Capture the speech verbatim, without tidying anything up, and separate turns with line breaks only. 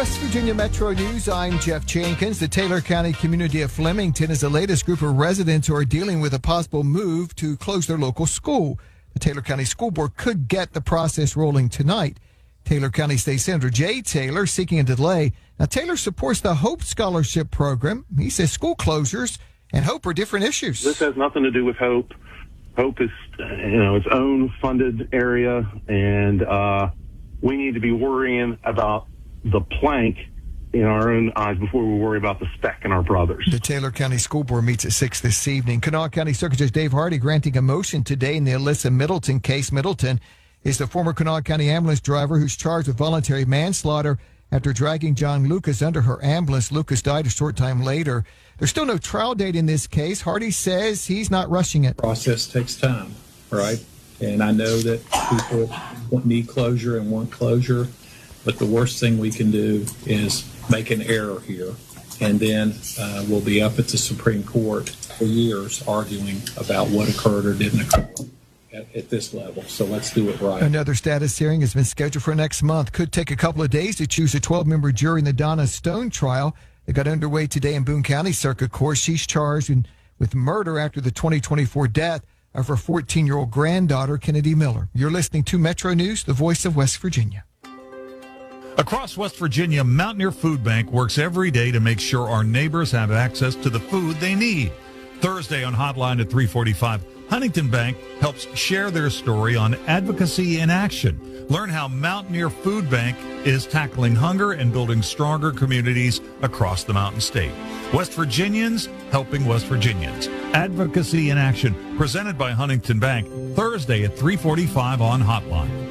West Virginia Metro News, I'm Jeff Jenkins. The Taylor County community of Flemington is the latest group of residents who are dealing with a possible move to close their local school. The Taylor County School Board could get the process rolling tonight. Taylor County State Senator Jay Taylor seeking a delay. Now, Taylor supports the Hope Scholarship Program. He says school closures and Hope are different issues.
This has nothing to do with Hope. Hope is, you know, its own funded area, and uh, we need to be worrying about the plank in our own eyes before we worry about the speck in our brothers.
The Taylor County School Board meets at six this evening. Kanawha County Circuit Judge Dave Hardy granting a motion today in the Alyssa Middleton case. Middleton is the former Kanawha County ambulance driver who's charged with voluntary manslaughter after dragging John Lucas under her ambulance. Lucas died a short time later. There's still no trial date in this case. Hardy says he's not rushing it.
Process takes time, right? And I know that people need closure and want closure, but the worst thing we can do is make an error here. And then uh, we'll be up at the Supreme Court for years arguing about what occurred or didn't occur at, at this level. So let's do it right.
Another status hearing has been scheduled for next month. Could take a couple of days to choose a twelve-member jury in the Donna Stone trial that got underway today in Boone County Circuit Court. She's charged in, with murder after the twenty twenty-four death of her fourteen-year-old granddaughter, Kennedy Miller. You're listening to Metro News, the voice of West Virginia.
Across West Virginia, Mountaineer Food Bank works every day to make sure our neighbors have access to the food they need. Thursday on Hotline at three forty-five, Huntington Bank helps share their story on advocacy in action. Learn how Mountaineer Food Bank is tackling hunger and building stronger communities across the Mountain State. West Virginians helping West Virginians. Advocacy in Action, presented by Huntington Bank, Thursday at three forty-five on Hotline.